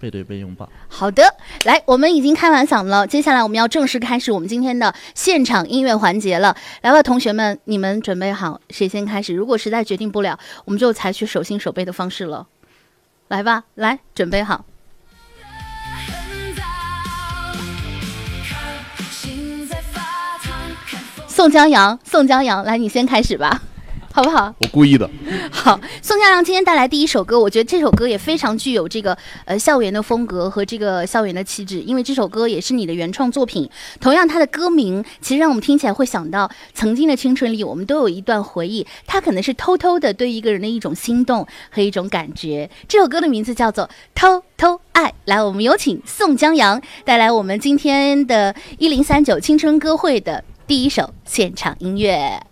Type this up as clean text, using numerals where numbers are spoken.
背对背拥抱。 好的，来，我们已经开完嗓了，接下来我们要正式开始我们今天的现场音乐环节了。来吧，同学们，你们准备好？谁先开始？如果实在决定不了，我们就采取手心手背的方式了。来吧，来，准备好。宋江阳，来，你先开始吧。好不好？ 我故意的。 好，宋江阳今天带来第一首歌，我觉得这首歌也非常具有这个校园的风格和这个校园的气质，因为这首歌也是你的原创作品。同样，它的歌名其实让我们听起来会想到曾经的青春里，我们都有一段回忆，它可能是偷偷的对一个人的一种心动和一种感觉。这首歌的名字叫做《偷偷爱》。来，我们有请宋江阳带来我们今天的1039青春歌会的第一首现场音乐。